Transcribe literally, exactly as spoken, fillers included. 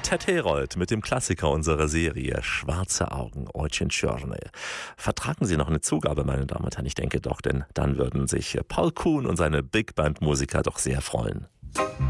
Ted Herold mit dem Klassiker unserer Serie Schwarze Augen, Oczy czarne. Vertragen Sie noch eine Zugabe, meine Damen und Herren? Ich denke doch, denn dann würden sich Paul Kuhn und seine Big Band Musiker doch sehr freuen.